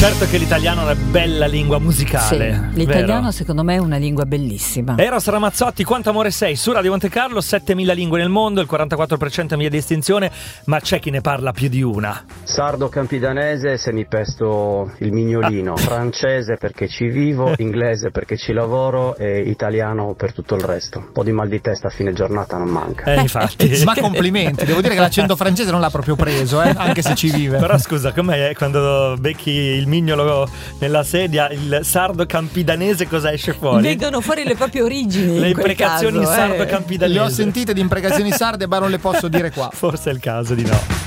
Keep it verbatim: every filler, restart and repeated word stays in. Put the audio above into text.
Certo che l'italiano è una bella lingua musicale. Sì, l'italiano vero? secondo me è una lingua bellissima. Eros Ramazzotti, Quanto amore sei, su Radio Monte Carlo. Settemila lingue nel mondo, il quarantaquattro per cento è via di estinzione, ma c'è chi ne parla più di una. Sardo campidanese se mi pesto il mignolino, ah. francese perché ci vivo, inglese perché ci lavoro e italiano per tutto il resto. Un po' di mal di testa a fine giornata non manca. Eh, infatti. Ma complimenti, devo dire che l'accento francese non l'ha proprio preso, eh, anche se ci vive. Però scusa, com'è quando becchi il mignolo nella sedia, il sardo campidanese cosa esce fuori? Vengono fuori le proprie origini. Le in quel imprecazioni caso, sardo eh. campidanese. Le ho sentite di imprecazioni sarde, ma non le posso dire qua. Forse è il caso di no.